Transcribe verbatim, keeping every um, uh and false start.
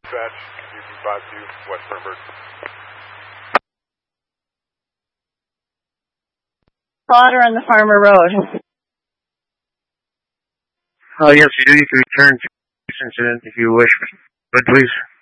Dispatch, U P five two, West Fernbird. Slaughter on the Farmer Road. Oh, yes, you do need to return to this incident if you wish, but please.